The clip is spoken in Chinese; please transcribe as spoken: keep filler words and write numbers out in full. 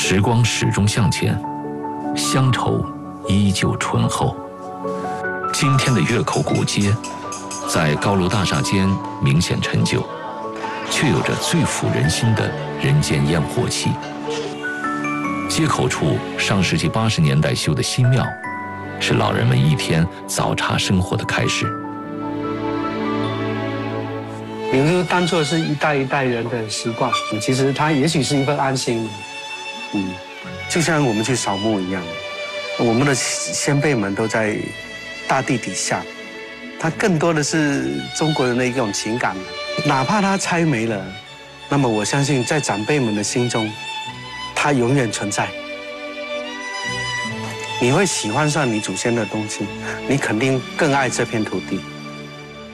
时光始终向前，乡愁依旧醇厚。今天的月口古街，在高楼大厦间明显陈旧，却有着最抚人心的人间烟火气。街口处上世纪八十年代修的新庙，是老人们一天早茶生活的开始。 你就当作是一代一代人的习惯，其实它也许是一份安心。 嗯，就像我们去扫墓一样，我们的先辈们都在大地底下，它更多的是中国人的一种情感。哪怕它拆没了，那么我相信在长辈们的心中，它永远存在。你会喜欢上你祖先的东西，你肯定更爱这片土地。